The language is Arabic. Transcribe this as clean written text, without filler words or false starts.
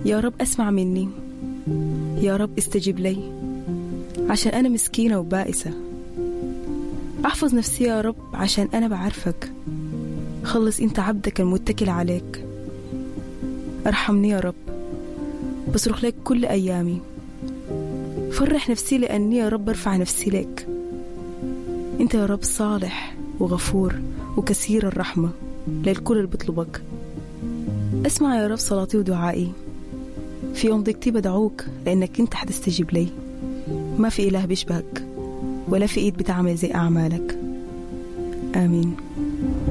يا رب أسمع مني، يا رب استجب لي، عشان أنا مسكينة وبائسة. أحفظ نفسي يا رب عشان أنا بعرفك. خلص أنت عبدك المتكل عليك. ارحمني يا رب، بصرخ لك كل أيامي. فرح نفسي لأني يا رب ارفع نفسي لك. أنت يا رب صالح وغفور وكثير الرحمة للكل اللي بطلبك. اسمع يا رب صلاتي ودعائي. في يوم ضيقتي بدعوك لأنك أنت حتستجيب لي. ما في إله بيشبهك ولا في إيد بتعمل زي أعمالك. آمين.